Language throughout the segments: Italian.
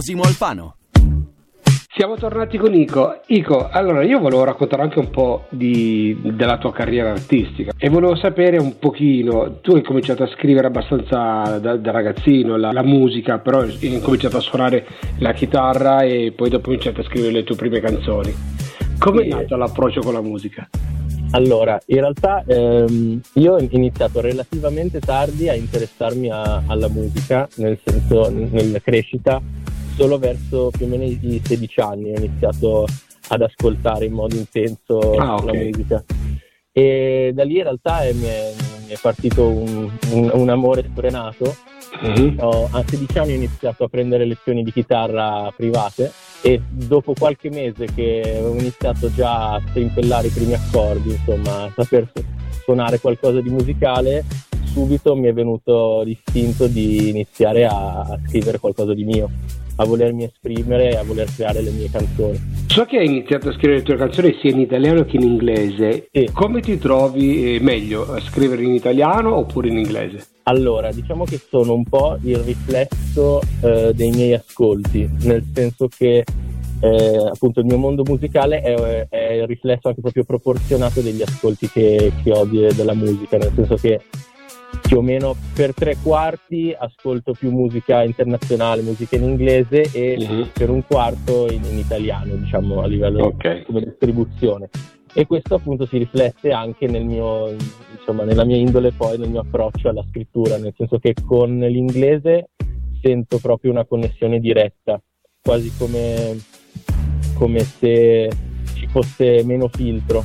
Simo Alfano. Siamo tornati con Ico. Ico, allora io volevo raccontare anche un po' della tua carriera artistica e volevo sapere un pochino, tu hai cominciato a scrivere abbastanza da ragazzino la musica, però hai cominciato a suonare la chitarra e poi dopo hai iniziato a scrivere le tue prime canzoni. Come è nato l'approccio con la musica? Allora, in realtà io ho iniziato relativamente tardi a interessarmi alla musica, nel senso, nella crescita, solo verso più o meno i 16 anni ho iniziato ad ascoltare in modo intenso la musica. E da lì in realtà mi è partito un amore sfrenato. A 16 anni ho iniziato a prendere lezioni di chitarra private e dopo qualche mese che ho iniziato già a strimpellare i primi accordi, insomma, a saper suonare qualcosa di musicale, subito mi è venuto l'istinto di iniziare a scrivere qualcosa di mio, a volermi esprimere e a voler creare le mie canzoni. So che hai iniziato a scrivere le tue canzoni sia in italiano che in inglese. Sì. Come ti trovi meglio a scrivere in italiano oppure in inglese? Allora, diciamo che sono un po' il riflesso dei miei ascolti, nel senso che appunto il mio mondo musicale è il riflesso anche proprio proporzionato degli ascolti che ho della musica, nel senso che più o meno per 3/4 ascolto più musica internazionale, musica in inglese e per 1/4 in italiano, diciamo, a livello come distribuzione. E questo appunto si riflette anche nel mio, insomma, nella mia indole, poi nel mio approccio alla scrittura, nel senso che con l'inglese sento proprio una connessione diretta, quasi come se ci fosse meno filtro.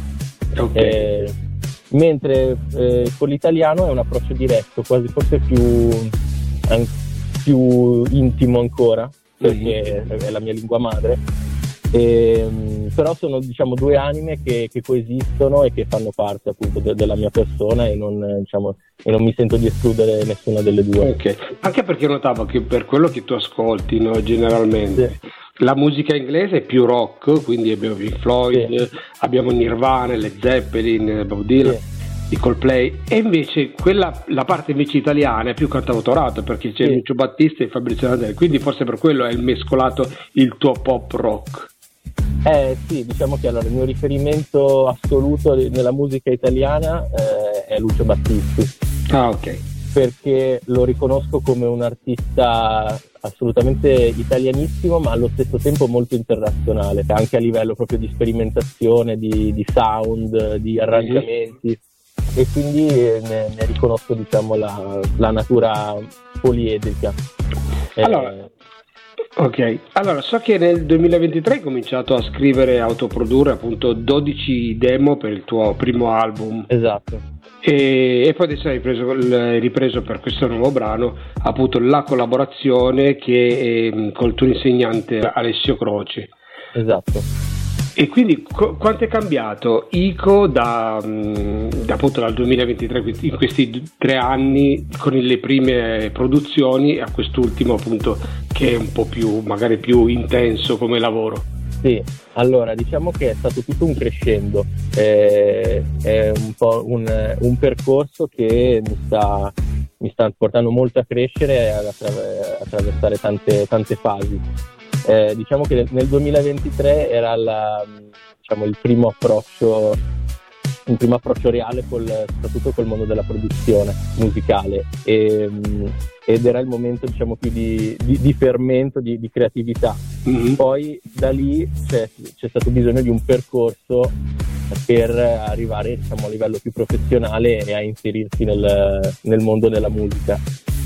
Mentre con l'italiano è un approccio diretto, quasi forse più intimo ancora, perché è la mia lingua madre. Però sono, diciamo, due anime che coesistono e che fanno parte appunto della mia persona e non mi sento di escludere nessuna delle due. Anche perché notavo che per quello che tu ascolti, no, generalmente la musica inglese è più rock, quindi abbiamo Pink Floyd, abbiamo Nirvana, Led Zeppelin, Bob Dylan, i Coldplay, e invece la parte invece italiana è più cantautorato, perché c'è Lucio Battisti e Fabrizio Nandelli, quindi forse per quello è mescolato il tuo pop rock. Sì, diciamo che allora il mio riferimento assoluto nella musica italiana è Lucio Battisti. Perché lo riconosco come un artista assolutamente italianissimo, ma allo stesso tempo molto internazionale, anche a livello proprio di sperimentazione, di sound, di arrangiamenti, e quindi ne riconosco, diciamo, la natura poliedrica. Allora so che nel 2023 hai cominciato a scrivere e autoprodurre appunto 12 demo per il tuo primo album. Esatto. E poi adesso hai ripreso per questo nuovo brano appunto la collaborazione che è col tuo insegnante Alessio Croce. Esatto. E quindi quanto è cambiato Ico da appunto dal 2023, in questi 3 anni, con le prime produzioni, a quest'ultimo appunto che è un po' più, magari più intenso come lavoro? Sì, allora diciamo che è stato tutto un crescendo, è un po' un percorso che mi sta portando molto a crescere e ad attraversare tante fasi. Diciamo che nel 2023 era il primo approccio reale soprattutto col mondo della produzione musicale, ed era il momento, diciamo, più di fermento, di creatività. Poi da lì c'è stato bisogno di un percorso per arrivare, diciamo, a livello più professionale e a inserirsi nel mondo della musica.